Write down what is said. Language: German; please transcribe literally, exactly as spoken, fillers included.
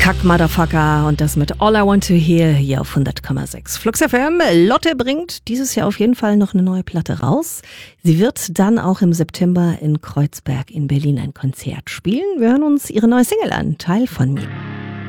Kack Motherfucker und das mit All I Want to Hear hier auf hundert Komma sechs. Flux F M. Lotte bringt dieses Jahr auf jeden Fall noch eine neue Platte raus. Sie wird dann auch im September in Kreuzberg in Berlin ein Konzert spielen. Wir hören uns ihre neue Single an, Teil von mir.